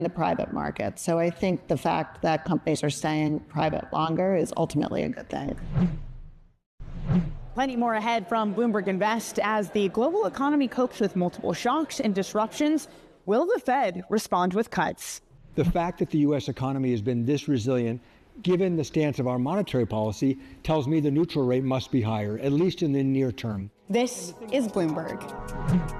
the private market. So I think the fact that companies are staying private longer is ultimately a good thing. Plenty more ahead from Bloomberg Invest as the global economy copes with multiple shocks and disruptions. Will the Fed respond with cuts? The fact that the U.S. economy has been this resilient, given the stance of our monetary policy, tells me the neutral rate must be higher, at least in the near term. This is Bloomberg.